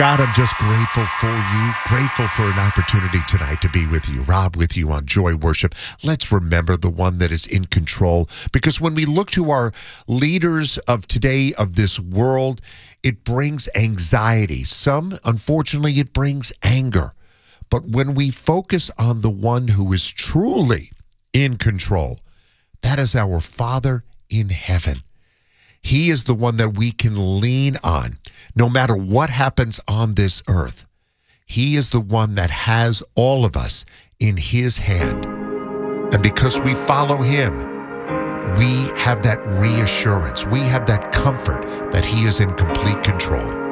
God, I'm just grateful for you, grateful for an opportunity tonight to be with you. Rob with you on Joy Worship. Let's remember the one that is in control, because when we look to our leaders of today, of this world, it brings anxiety. Some, unfortunately, it brings anger. But when we focus on the one who is truly in control, that is our Father in heaven. He is the one that we can lean on no matter what happens on this earth. He is the one that has all of us in his hand. And because we follow him, we have that reassurance. We have that comfort that he is in complete control.